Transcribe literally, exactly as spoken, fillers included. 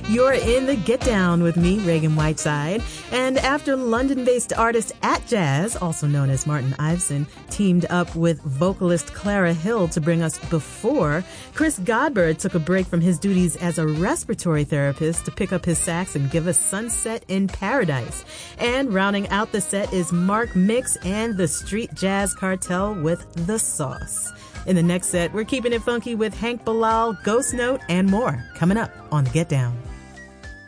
You're in the Get Down with me, Reagan Whiteside. And after London-based artist At Jazz, also known as Martin Iveson, teamed up with vocalist Clara Hill to bring us Before, Chris Godber took a break from his duties as a respiratory therapist to pick up his sax and give us Sunset in Paradise. And rounding out the set is Mark Mix and the Street Jazz Cartel with The Sauce. In the next set, we're keeping it funky with Hank Bilal, Ghost Note, and more coming up on the Get Down.